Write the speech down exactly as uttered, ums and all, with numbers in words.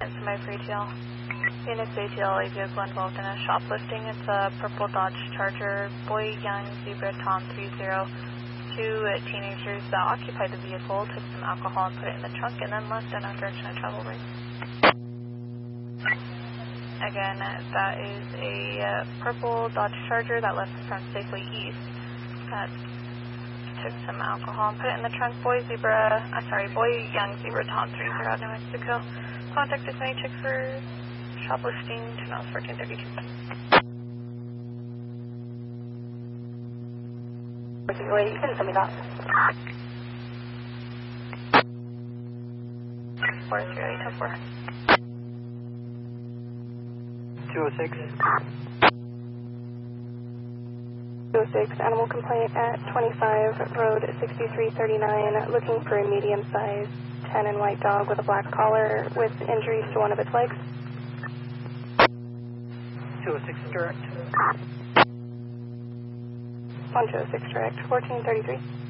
Phoenix from my A T L. Phoenix A T L, a vehicle involved in a shoplifting. It's a purple Dodge Charger, boy, young, zebra, Tom three zero. Two teenagers that occupied the vehicle took some alcohol and put it in the trunk and then left in a direction of travel rate. Again, that is a uh, purple Dodge Charger that left from Safeway East. That took some alcohol and put it in the trunk. Boy, zebra, uh, sorry, boy, young, zebra, Tom three zero, New Mexico. Contact is made, check for shoplifting, two miles, fourteen thirty-two. Wait, you can tell me that. four zero eight oh four. two oh six. two oh six, animal complaint at twenty-five, road sixty-three thirty-nine, looking for a medium-sized tan and white dog with a black collar with injuries to one of its legs. two oh six direct. one two oh six direct, fourteen thirty-three.